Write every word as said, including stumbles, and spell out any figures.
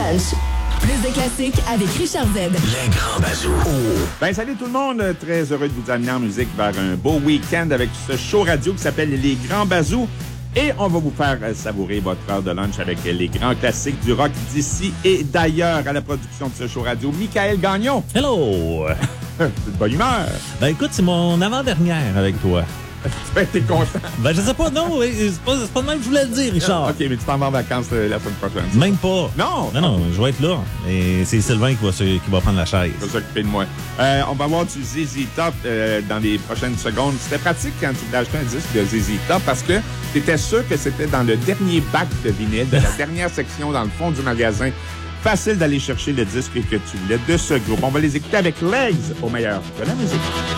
lunch. Plus de classiques avec Richard Z. Les grands bazous. Oh. Ben, salut tout le monde. Très heureux de vous amener en musique vers un beau week-end avec ce show radio qui s'appelle Les Grands Bazous. Et on va vous faire savourer votre heure de lunch avec les grands classiques du rock d'ici et d'ailleurs. À la production de ce show radio, Michael Gagnon. Hello! C'est de bonne humeur. Ben écoute, c'est mon avant-dernière avec toi. Ben, t'es content. Ben je sais pas, non, c'est pas, c'est pas de même que je voulais le dire, Richard. OK, mais tu t'en vas en vacances euh, la semaine prochaine. Même pas. Non! Non, non, je vais être là. Et c'est Sylvain qui va, se, qui va prendre la chaise. Il va s'occuper de moi. Euh, on va voir du Z Z Top euh, dans les prochaines secondes. C'était pratique quand tu voulais acheter un disque de Z Z Top parce que tu étais sûr que c'était dans le dernier bac de vinyle, de la dernière section dans le fond du magasin. Facile d'aller chercher le disque que tu voulais de ce groupe. On va les écouter avec Legs au meilleur de la musique.